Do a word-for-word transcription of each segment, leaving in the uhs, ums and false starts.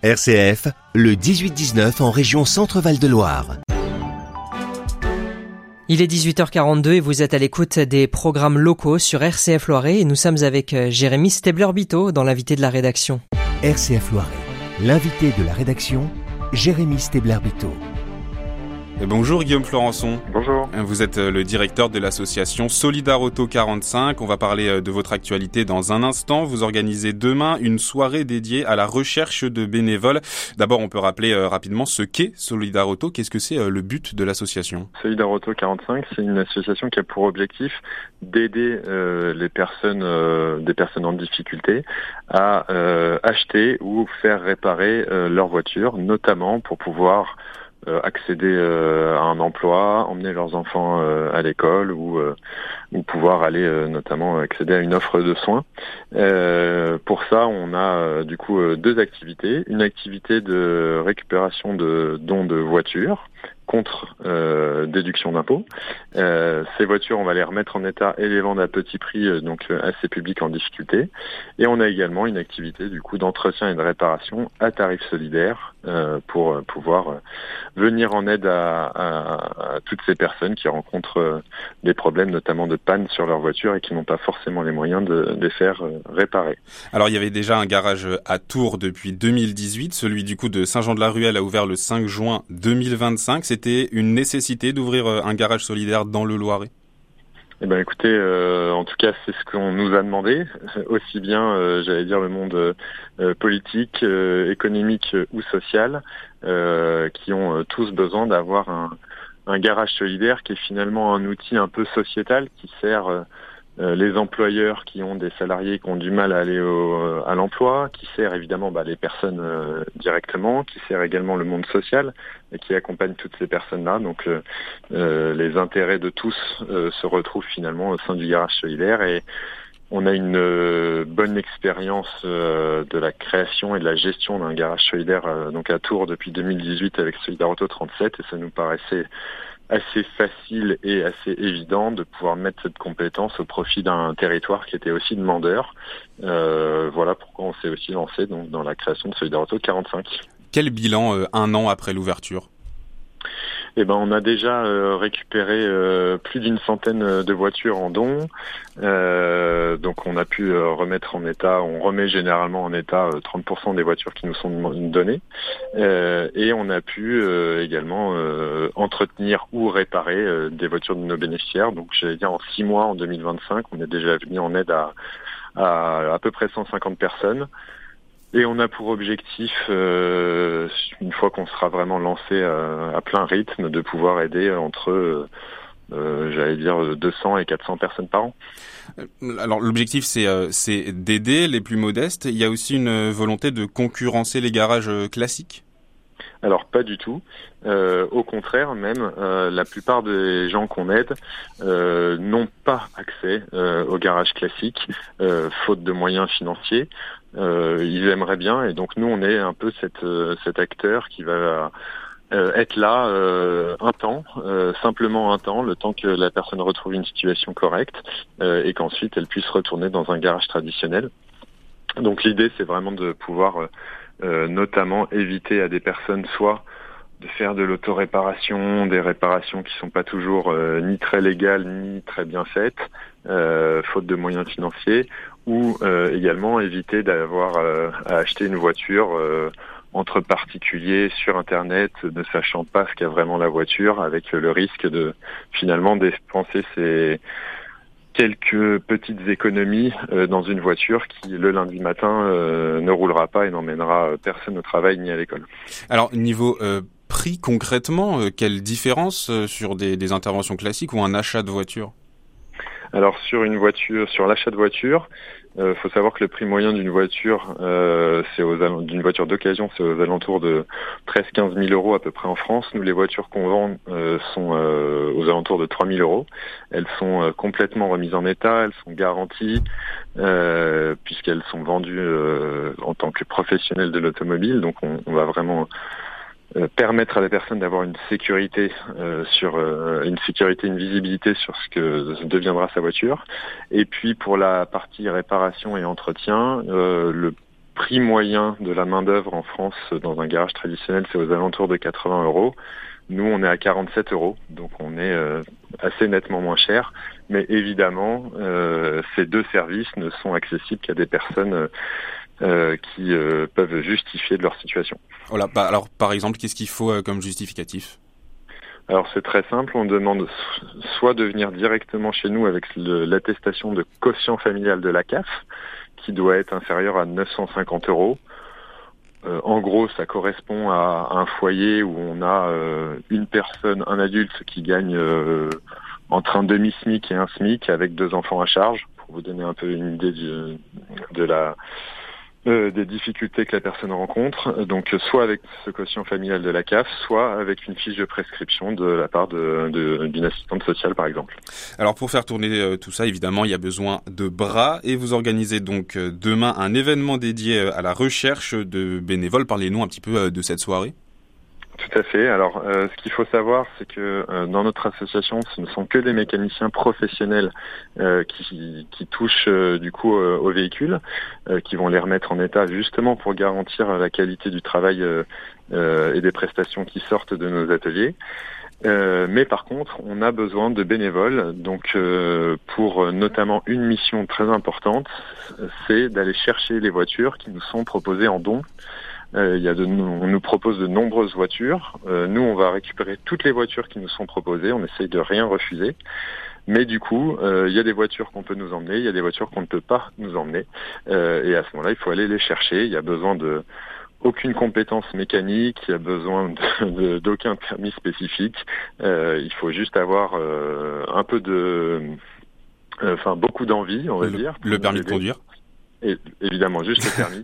R C F, le dix-huit dix-neuf en région Centre-Val de Loire. Il est dix-huit heures quarante-deux et vous êtes à l'écoute des programmes locaux sur R C F Loiret et nous sommes avec Jérémy Stabler-Biteau dans l'invité de la rédaction. R C F Loiret, l'invité de la rédaction, Jérémy Stabler-Biteau. Bonjour Guillaume Florençon. Bonjour. Vous êtes le directeur de l'association Solidarauto quarante-cinq. On va parler de votre actualité dans un instant. Vous organisez demain une soirée dédiée à la recherche de bénévoles. D'abord, on peut rappeler rapidement ce qu'est Solidarauto. Qu'est-ce que c'est le but de l'association ? Solidarauto quarante-cinq, c'est une association qui a pour objectif d'aider euh, les personnes, euh, des personnes en difficulté à euh, acheter ou faire réparer euh, leur voiture, notamment pour pouvoir Euh, accéder euh, à un emploi, emmener leurs enfants euh, à l'école ou, euh, ou pouvoir aller euh, notamment accéder à une offre de soins. Euh, pour ça, on a euh, du coup euh, deux activités. Une activité de récupération de dons de voitures contre euh, déduction d'impôts. Euh, ces voitures, on va les remettre en état et les vendre à petit prix, euh, donc euh, à ces publics en difficulté. Et on a également une activité du coup d'entretien et de réparation à tarif solidaire euh, pour euh, pouvoir euh, venir en aide à, à, à toutes ces personnes qui rencontrent euh, des problèmes, notamment de panne sur leur voiture et qui n'ont pas forcément les moyens de, de les faire euh, réparer. Alors il y avait déjà un garage à Tours depuis deux mille dix-huit, celui du coup de Saint-Jean-de-la-Ruelle a ouvert le cinq juin deux mille vingt-cinq. C'était une nécessité d'ouvrir un garage solidaire dans le Loiret ? Eh ben écoutez, euh, en tout cas c'est ce qu'on nous a demandé, aussi bien euh, j'allais dire le monde euh, politique, euh, économique euh, ou social, euh, qui ont euh, tous besoin d'avoir un, un garage solidaire qui est finalement un outil un peu sociétal qui sert euh, Euh, les employeurs qui ont des salariés qui ont du mal à aller au, à l'emploi, qui sert évidemment bah, les personnes euh, directement, qui sert également le monde social et qui accompagne toutes ces personnes-là. Donc euh, euh, les intérêts de tous euh, se retrouvent finalement au sein du garage solidaire et on a une euh, bonne expérience euh, de la création et de la gestion d'un garage solidaire euh, donc à Tours depuis deux mille dix-huit avec Solidarauto trente-sept et ça nous paraissait assez facile et assez évident de pouvoir mettre cette compétence au profit d'un territoire qui était aussi demandeur. Euh, voilà pourquoi on s'est aussi lancé donc, dans la création de Solidarauto quarante-cinq. Quel bilan euh, un an après l'ouverture ? Eh ben, on a déjà euh, récupéré euh, plus d'une centaine de voitures en dons. Euh, donc, on a pu euh, remettre en état, on remet généralement en état euh, trente pour cent des voitures qui nous sont données. Euh, et on a pu euh, également euh, entretenir ou réparer euh, des voitures de nos bénéficiaires. Donc, j'allais dire en six mois, en deux mille vingt-cinq, on est déjà venu en aide à à, à peu près cent cinquante personnes. Et on a pour objectif, euh, une fois qu'on sera vraiment lancé euh, à plein rythme, de pouvoir aider entre, euh, euh, j'allais dire, deux cents et quatre cents personnes par an. Alors l'objectif, c'est, euh, c'est d'aider les plus modestes. Il y a aussi une volonté de concurrencer les garages classiques ? Alors pas du tout. Euh, au contraire, même euh, la plupart des gens qu'on aide euh, n'ont pas accès euh, au garage classique, euh, faute de moyens financiers. Euh, ils aimeraient bien, et donc nous on est un peu cette, euh, cet acteur qui va euh, être là euh, un temps, euh, simplement un temps, le temps que la personne retrouve une situation correcte euh, et qu'ensuite elle puisse retourner dans un garage traditionnel. Donc l'idée c'est vraiment de pouvoir euh, Euh, notamment éviter à des personnes soit de faire de l'autoréparation, des réparations qui sont pas toujours euh, ni très légales ni très bien faites, euh, faute de moyens financiers, ou euh, également éviter d'avoir euh, à acheter une voiture euh, entre particuliers sur Internet, ne sachant pas ce qu'est vraiment la voiture, avec le risque de finalement dépenser ces quelques petites économies euh, dans une voiture qui, le lundi matin, euh, ne roulera pas et n'emmènera personne au travail ni à l'école. Alors, niveau euh, prix, concrètement, euh, quelle différence euh, sur des, des interventions classiques ou un achat de voiture ? Alors, sur une voiture, sur l'achat de voiture, il euh, faut savoir que le prix moyen d'une voiture, euh, c'est aux al- d'une voiture d'occasion, c'est aux alentours de treize à quinze mille euros à peu près en France. Nous, les voitures qu'on vend euh, sont euh, aux alentours de trois mille euros. Elles sont euh, complètement remises en état, elles sont garanties, euh, puisqu'elles sont vendues euh, en tant que professionnels de l'automobile. Donc, on, on va vraiment euh, permettre à la personne d'avoir une sécurité euh, sur euh, une sécurité, une visibilité sur ce que deviendra sa voiture. Et puis pour la partie réparation et entretien, euh, le prix moyen de la main-d'œuvre en France dans un garage traditionnel, c'est aux alentours de quatre-vingts euros. Nous, on est à quarante-sept euros, donc on est euh, assez nettement moins cher. Mais évidemment, euh, ces deux services ne sont accessibles qu'à des personnes euh, qui euh, peuvent justifier de leur situation. Voilà, bah, alors, par exemple, qu'est-ce qu'il faut euh, comme justificatif ? Alors c'est très simple, on demande soit de venir directement chez nous avec le, l'attestation de quotient familial de la C A F, qui doit être inférieur à neuf cent cinquante euros. Euh, en gros, ça correspond à un foyer où on a euh, une personne, un adulte qui gagne euh, entre un demi-SMIC et un SMIC avec deux enfants à charge, pour vous donner un peu une idée du, de la... Euh, des difficultés que la personne rencontre, donc soit avec ce quotient familial de la C A F, soit avec une fiche de prescription de la part de, de, d'une assistante sociale par exemple. Alors pour faire tourner euh, tout ça, évidemment, il y a besoin de bras et vous organisez donc euh, demain un événement dédié à la recherche de bénévoles. Parlez-nous un petit peu euh, de cette soirée. Tout à fait. Alors, euh, ce qu'il faut savoir, c'est que euh, dans notre association, ce ne sont que des mécaniciens professionnels euh, qui, qui touchent euh, du coup euh, aux véhicules, euh, qui vont les remettre en état justement pour garantir la qualité du travail euh, euh, et des prestations qui sortent de nos ateliers. Euh, mais par contre, on a besoin de bénévoles. Donc, euh, pour notamment une mission très importante, c'est d'aller chercher les voitures qui nous sont proposées en don. Euh, il y a de, on nous propose de nombreuses voitures. Euh, nous, on va récupérer toutes les voitures qui nous sont proposées. On essaye de rien refuser. Mais du coup, euh, il y a des voitures qu'on peut nous emmener, il y a des voitures qu'on ne peut pas nous emmener. Euh, et à ce moment-là, il faut aller les chercher. Il y a besoin de aucune compétence mécanique, il y a besoin de, de, d'aucun permis spécifique. Euh, il faut juste avoir euh, un peu de, enfin euh, beaucoup d'envie, on va le, dire. Le permis de conduire. Et, évidemment, juste le permis.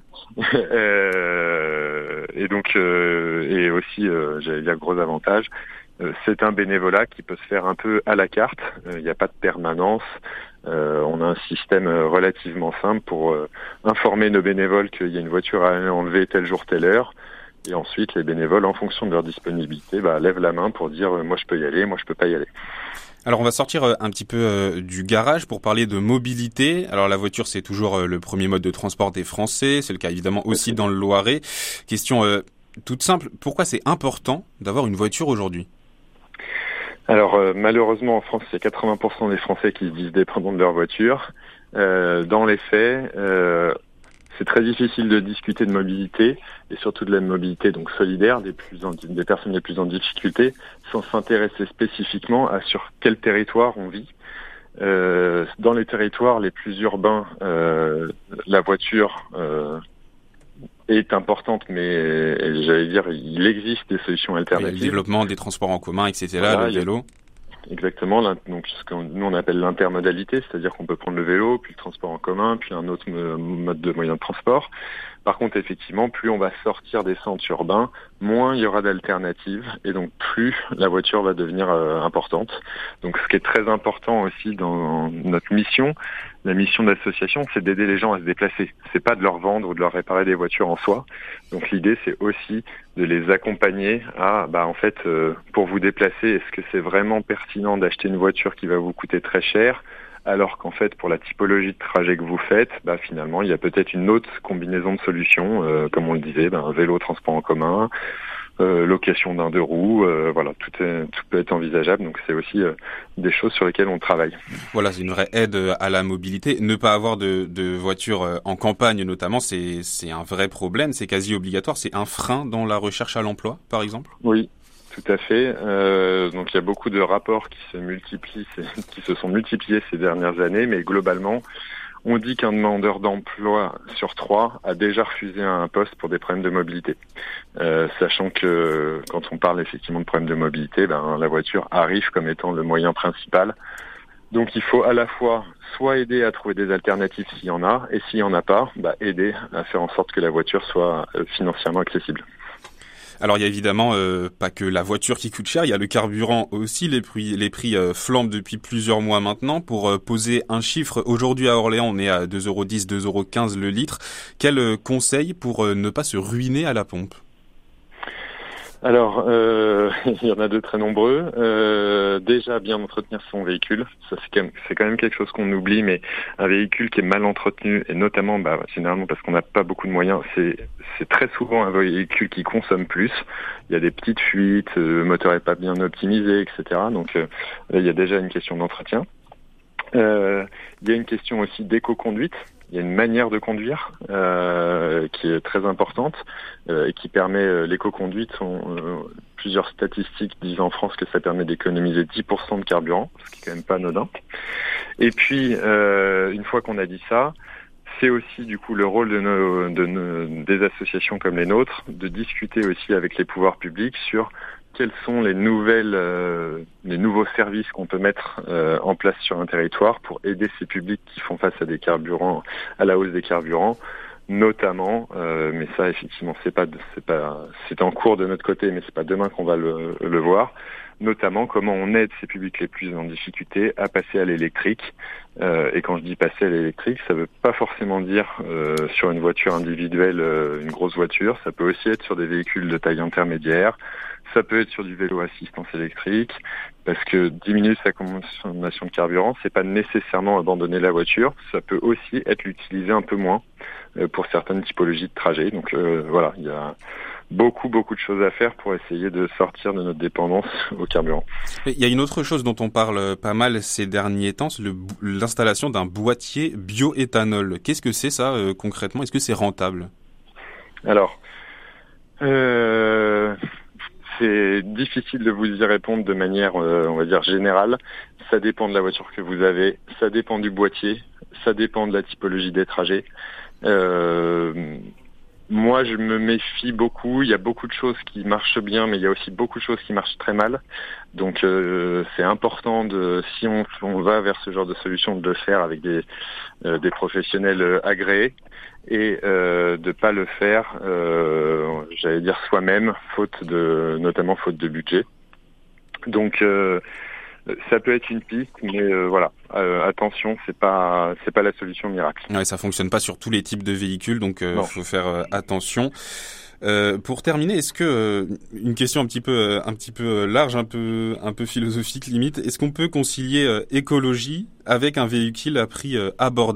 euh, et donc, euh, et aussi, euh, j'allais dire gros avantage, euh, c'est un bénévolat qui peut se faire un peu à la carte. Il n'y a pas de permanence. Euh, on a un système relativement simple pour euh, informer nos bénévoles qu'il y a une voiture à enlever tel jour, telle heure. Et ensuite, les bénévoles, en fonction de leur disponibilité, bah, lèvent la main pour dire euh, moi je peux y aller, moi je peux pas y aller. Alors on va sortir un petit peu euh, du garage pour parler de mobilité. Alors la voiture c'est toujours euh, le premier mode de transport des Français, c'est le cas évidemment aussi dans le Loiret. Question euh, toute simple, pourquoi c'est important d'avoir une voiture aujourd'hui ? Alors euh, malheureusement en France c'est quatre-vingts pour cent des Français qui se disent dépendants de leur voiture. Euh, dans les faits, euh, c'est très difficile de discuter de mobilité et surtout de la mobilité donc solidaire des plus en, des personnes les plus en difficulté sans s'intéresser spécifiquement à sur quel territoire on vit. Euh, dans les territoires les plus urbains, euh, la voiture euh, est importante, mais j'allais dire il existe des solutions alternatives. Le développement des transports en commun, et cetera. Voilà, le vélo. Exactement, donc ce que nous on appelle l'intermodalité, c'est-à-dire qu'on peut prendre le vélo, puis le transport en commun, puis un autre mode de moyen de transport. Par contre, effectivement, plus on va sortir des centres urbains, moins il y aura d'alternatives, et donc plus la voiture va devenir euh, importante. Donc ce qui est très important aussi dans notre mission, la mission de l'association, c'est d'aider les gens à se déplacer. C'est pas de leur vendre ou de leur réparer des voitures en soi. Donc l'idée, c'est aussi de les accompagner à, bah en fait, euh, pour vous déplacer, est-ce que c'est vraiment pertinent d'acheter une voiture qui va vous coûter très cher, alors qu'en fait, pour la typologie de trajet que vous faites, bah finalement, il y a peut-être une autre combinaison de solutions, euh, comme on le disait, bah, un vélo, transport en commun, euh, location d'un deux roues, euh, voilà, tout, est, tout peut être envisageable. Donc c'est aussi euh, des choses sur lesquelles on travaille. Voilà, c'est une vraie aide à la mobilité. Ne pas avoir de, de voiture en campagne, notamment, c'est, c'est un vrai problème. C'est quasi obligatoire. C'est un frein dans la recherche à l'emploi, par exemple. Oui. Tout à fait. Euh, donc il y a beaucoup de rapports qui se multiplient, qui se sont multipliés ces dernières années, mais globalement, on dit qu'un demandeur d'emploi sur trois a déjà refusé un poste pour des problèmes de mobilité. Euh, sachant que quand on parle effectivement de problèmes de mobilité, ben la voiture arrive comme étant le moyen principal. Donc il faut à la fois soit aider à trouver des alternatives s'il y en a, et s'il y en a pas, bah, aider à faire en sorte que la voiture soit financièrement accessible. Alors il y a évidemment euh, pas que la voiture qui coûte cher, il y a le carburant aussi, les prix, les prix euh, flambent depuis plusieurs mois maintenant. Pour euh, poser un chiffre, aujourd'hui à Orléans on est à deux euros dix, deux euros quinze le litre. Quel euh, conseil pour euh, ne pas se ruiner à la pompe ? Alors, euh, il y en a de très nombreux. Euh, déjà, bien entretenir son véhicule. Ça, c'est quand même, c'est quand même quelque chose qu'on oublie, mais un véhicule qui est mal entretenu, et notamment, bah, généralement parce qu'on n'a pas beaucoup de moyens, c'est, c'est très souvent un véhicule qui consomme plus. Il y a des petites fuites, le moteur est pas bien optimisé, et cetera. Donc, euh, là, il y a déjà une question d'entretien. Euh, il y a une question aussi d'éco-conduite. Il y a une manière de conduire euh, qui est très importante euh, et qui permet euh, l'éco-conduite. On, euh, plusieurs statistiques disent en France que ça permet d'économiser dix pour cent de carburant, ce qui est quand même pas anodin. Et puis, euh, une fois qu'on a dit ça, c'est aussi du coup le rôle de nos, de nos, des associations comme les nôtres de discuter aussi avec les pouvoirs publics sur quels sont les nouvelles, euh, les nouveaux services qu'on peut mettre euh, en place sur un territoire pour aider ces publics qui font face à des carburants, à la hausse des carburants, notamment. Euh, mais ça, effectivement, c'est pas, c'est pas, c'est en cours de notre côté, mais c'est pas demain qu'on va le, le voir. Notamment comment on aide ces publics les plus en difficulté à passer à l'électrique. Euh, et quand je dis passer à l'électrique, ça veut pas forcément dire euh, sur une voiture individuelle, euh, une grosse voiture. Ça peut aussi être sur des véhicules de taille intermédiaire. Ça peut être sur du vélo à assistance électrique, parce que diminuer sa consommation de carburant, c'est pas nécessairement abandonner la voiture. Ça peut aussi être l'utiliser un peu moins euh, pour certaines typologies de trajets. Donc euh, voilà, il y a beaucoup, beaucoup de choses à faire pour essayer de sortir de notre dépendance au carburant. Il y a une autre chose dont on parle pas mal ces derniers temps, c'est le, l'installation d'un boîtier bioéthanol. Qu'est-ce que c'est ça euh, concrètement ? Est-ce que c'est rentable ? Alors, euh, c'est difficile de vous y répondre de manière, euh, on va dire, générale. Ça dépend de la voiture que vous avez, ça dépend du boîtier, ça dépend de la typologie des trajets. Euh, Moi, je me méfie beaucoup. Il y a beaucoup de choses qui marchent bien, mais il y a aussi beaucoup de choses qui marchent très mal. Donc, euh, c'est important de, si on, on va vers ce genre de solution, de le faire avec des, euh, des professionnels agréés et euh, de pas le faire, euh, j'allais dire soi-même, faute de, notamment faute de budget. Donc, euh, ça peut être une piste, mais euh, voilà, euh, attention, c'est pas c'est pas la solution miracle. Ouais, ça fonctionne pas sur tous les types de véhicules, donc il euh, faut faire euh, attention. Euh, pour terminer, est-ce que euh, une question un petit peu euh, un petit peu large, un peu un peu philosophique limite, est-ce qu'on peut concilier euh, écologie avec un véhicule à prix euh, abordable ?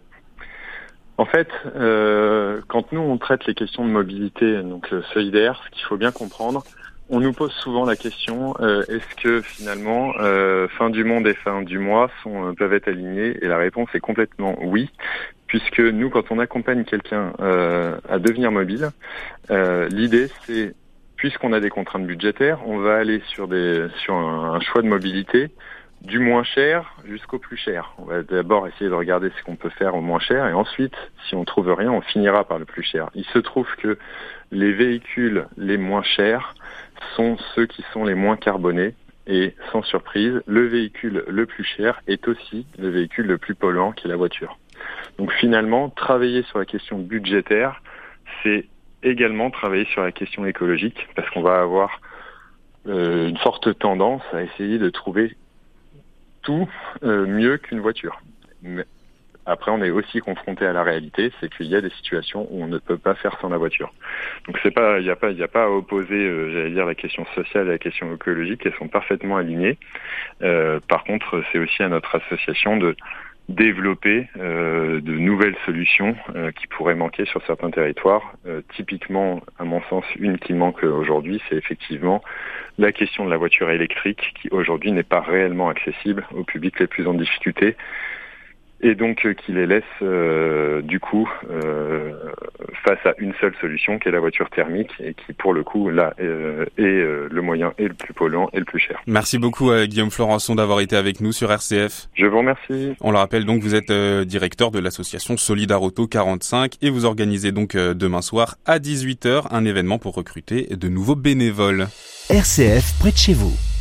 En fait, euh, quand nous on traite les questions de mobilité donc euh, solidaire, ce qu'il faut bien comprendre, on nous pose souvent la question euh, est-ce que finalement euh, fin du monde et fin du mois sont, euh, peuvent être alignés ? Et la réponse est complètement oui, puisque nous, quand on accompagne quelqu'un euh, à devenir mobile, euh, l'idée c'est, puisqu'on a des contraintes budgétaires, on va aller sur des sur un, un choix de mobilité du moins cher jusqu'au plus cher. On va d'abord essayer de regarder ce qu'on peut faire au moins cher, et ensuite, si on trouve rien, on finira par le plus cher. Il se trouve que les véhicules les moins chers sont ceux qui sont les moins carbonés, et sans surprise, le véhicule le plus cher est aussi le véhicule le plus polluant, qui est la voiture. Donc finalement, travailler sur la question budgétaire, c'est également travailler sur la question écologique, parce qu'on va avoir euh, une forte tendance à essayer de trouver tout euh, mieux qu'une voiture. Mais après, on est aussi confronté à la réalité, c'est qu'il y a des situations où on ne peut pas faire sans la voiture. Donc c'est pas, il n'y a pas, il n'y a pas à opposer, euh, j'allais dire, la question sociale et la question écologique, elles sont parfaitement alignées. Euh, par contre, c'est aussi à notre association de développer euh, de nouvelles solutions euh, qui pourraient manquer sur certains territoires. Euh, typiquement, à mon sens, une qui manque aujourd'hui, c'est effectivement la question de la voiture électrique, qui aujourd'hui n'est pas réellement accessible aux publics les plus en difficulté, et donc euh, qui les laisse euh, du coup euh, face à une seule solution, qui est la voiture thermique, et qui pour le coup là euh, est euh, le moyen et le plus polluant et le plus cher. Merci beaucoup euh, Guillaume Florençon d'avoir été avec nous sur R C F. Je vous remercie. On le rappelle donc, vous êtes euh, directeur de l'association Solidar Auto quarante-cinq et vous organisez donc euh, demain soir à dix-huit heures un événement pour recruter de nouveaux bénévoles. R C F près de chez vous.